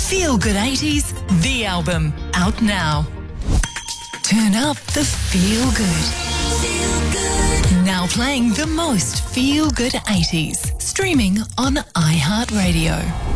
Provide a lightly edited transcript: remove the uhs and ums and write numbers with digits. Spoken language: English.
Feel Good 80s, the album, out now. Turn up the Feel Good. Feel Good. Now playing the most Feel Good 80s. Streaming on iHeartRadio.